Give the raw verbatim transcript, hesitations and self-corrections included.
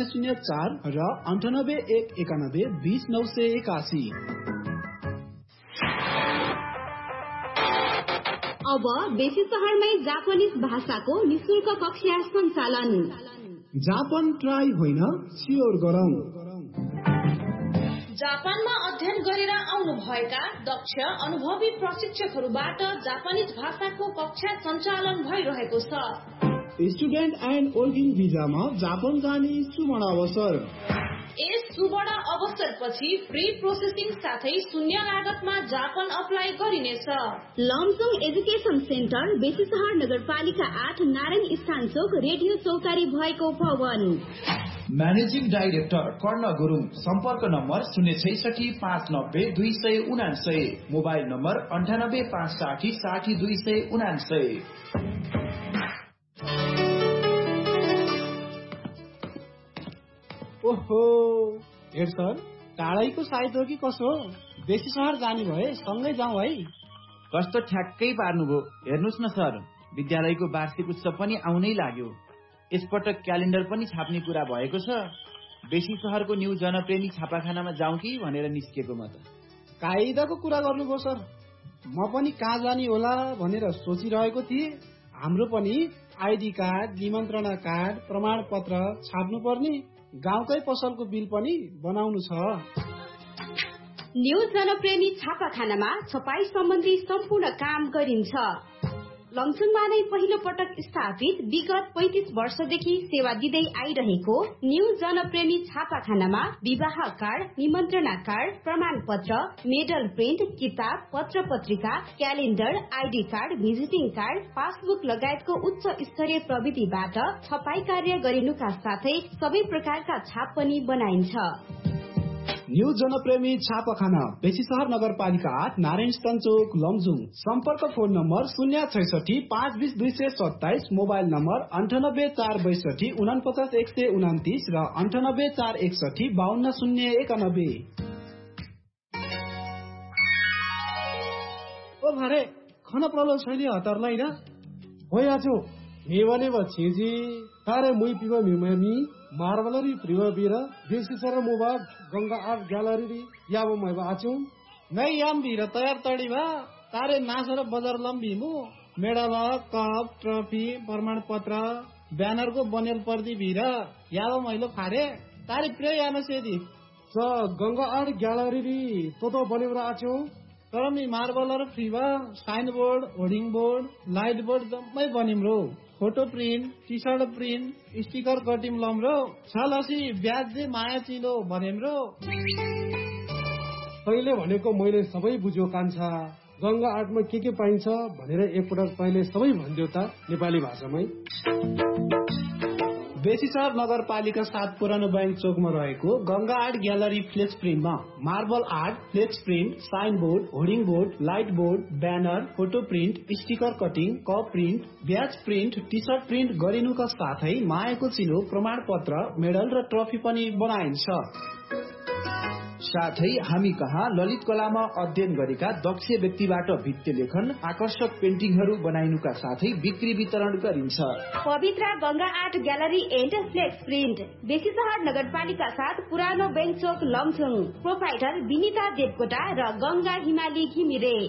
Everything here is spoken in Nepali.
शून्य शून्य चार र अन्ठानब्बे एक एकानब्बे बीस नौ सय एकासी। अब बेसी सहरमै जापानिज भाषाको निशुल्क कक्षा सञ्चालन। जापान ट्राई होइन स्योर गरौँ। जापानमा अध्ययन गरेर आउनु भएका दक्ष अनुभवी प्रशिक्षकहरूबाट जापानिज भाषाको कक्षा सञ्चालन भइरहेको छ। स्टुडेन्ट एन्ड वर्किङ भिजामा जापान जाने सुवर्ण अवसर। यस सुवर्ण अवसरपछि फ्री प्रोसेसिङ साथै शून्य लागतमा जापान अप्लाई गरिनेछ। लमजुङ एजुकेसन सेन्टर बेसी सहर नगरपालिका आठ नारायण स्थान चोक रेडियो चौतारी भएको भवन। म्यानेजिङ डाइरेक्टर कर्ण गुरुङ। सम्पर्क नम्बर शून्य छैसठी पाँच नब्बे दुई सय उनासय। मोबाइल नम्बर अन्ठानब्बे पाँच साठी साठी दुई सय उनासय। ओहो हेर सर, टाढैको साइत हो कि कसो? बेसी सहर जाने भए सँगै जाउँ है। कस्तो ठ्याक्कै पार्नुभयो। हेर्नुहोस् न सर, विद्यालयको वार्षिक उत्सव पनि आउनै लाग्यो। यसपटक क्यालेन्डर पनि छाप्ने कुरा भएको छ। बेसी सहरको न्यू जनप्रेमी छापाखानामा जाउँ कि भनेर निस्केको म त। कायदाको कुरा गर्नुभयो सर। म पनि कहाँ जाने होला भनेर सोचिरहेको थिएँ। हाम्रो पनि आइडी कार्ड, निमन्त्रणा कार्ड, प्रमाण पत्र छाप्नु पर्ने, गाउँकै पसलको बिल पनि बनाउनु छ। न्यू जनप्रेमी छापाखानामा छपाई सम्बन्धी सम्पूर्ण काम गरिन्छ। लमजुङमा नै पहिलो पटक स्थापित विगत पैंतीस वर्षदेखि सेवा दिँदै आइरहेको न्यू जनप्रेमी छापाखानामा विवाह कार्ड, निमन्त्रणा कार्ड, प्रमाण पत्र, मेडल प्रिन्ट, किताब, पत्र पत्रिका, calendar, ID card, visiting card, passbook लगायतको उच्च स्तरीय प्रविधिबाट छपाई कार्य गरिनुका साथै सबै प्रकारका छाप पनि बनाइन्छ। न्यू जनप्रेमी छापाखाना बेसी सहर नगरपालिका आठ नारायण स्थान चोक लमजुङ। सम्पर्क फोन नम्बर शून्य छैसठी पाँच बिस दुई सय सत्ताइस। मोबाइल नम्बर अन्ठानब्बे चार बैसठी उनापचास एक सय उनातिस र अन्ठानब्बे चार एकसठी बाहन्न शून्य एकानब्बे। ओ भरे खन प्रलो छैन हतारलाई र होयाचो मेवने बछेजी तारे मुई पिवा मिमामी मार्बलरी प्रिवा बिरा बेसी sir mobile Ganga art gallery याबो मैबा आचो नै याम बिरा तयार तडी भा तारे नासर बजार लम्बी मु मेडल कप ट्रफी प्रमाण पत्र ब्यानर को बनेल पर्दी बिरा याबो मैलो फारे तारे प्रिय याम सेदी स गंगा आर्ट ग्यालरी तो तो बनेबरा आचो तर me मार्बलर फ्रीवा sign board, hoarding board, light board जम्मै बनिम्रो। Photo print, T short print, sticker cutting लम्रो छलसी ब्याज दे माया चिलो भनेम्रो। तैले भनेको मैले सबै बुझ्यो कान्छा। गंगा आर्टमा के के पाइन्छ भनेर एकपटक तैले सबै भन्दियो त नेपाली भाषामै। बेसी सहर नगरपालिका सात पुरानो बैंक चोकमा रहेको Ganga art gallery flex प्रिन्टमा marble art, flex print, sign board, hoarding board, light board, banner, photo print, sticker cutting, cup print, ब्याज प्रिन्ट, टी सर्ट प्रिन्ट गरिनुका साथै मायाको चिलो, प्रमाण पत्र, मेडल र ट्रफी पनि बनाइन्छ। साथै हामी कहाँ ललित कलामा अध्ययन गरेका दक्ष व्यक्तिबाट भित्ते लेखन, आकर्षक पेन्टिङहरू बनाइनुका साथै बिक्री वितरण गरिन्छ। पवित्र Ganga art gallery and flex print बेसी सहर नगरपालिका साथ पुरानो बैंक चोक लमजुङ। प्रोपाइटर विनिता देवकोटा र गंगा हिमाली घिमिरे।